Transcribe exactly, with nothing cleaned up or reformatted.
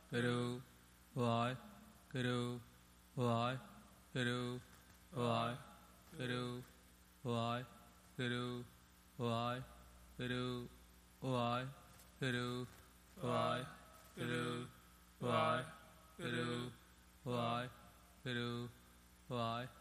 Waheguru Waheguru Waheguru Waheguru Waheguru Waheguru Waheguru Waheguru Waheguru Waheguru Waheguru ਵਾਹਿ